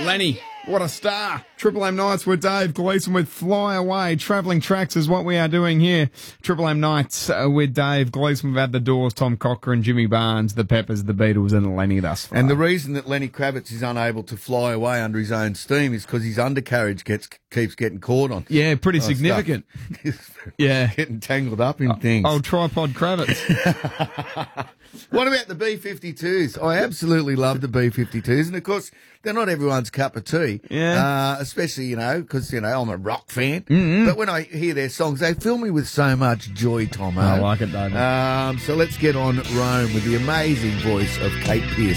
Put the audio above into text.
Lenny, what a star. Triple M Nights with Dave Gleeson with Fly Away. Travelling Tracks is what we are doing here. Triple M Nights with Dave Gleeson. We've had the Doors, Tom Cochrane, Jimmy Barnes, the Peppers, the Beatles, and Lenny thus far. And the reason that Lenny Kravitz is unable to fly away under his own steam is because his undercarriage keeps getting caught on. Yeah, pretty significant. Yeah. Getting tangled up in things. Old tripod Kravitz. What about the B-52s? I absolutely love the B-52s. And, of course, they're not everyone's cup of tea. Yeah. Especially, because, I'm a rock fan. Mm-hmm. But when I hear their songs, they fill me with so much joy, Tomo. I like it, David. So let's get on Rome with the amazing voice of Kate Pierce.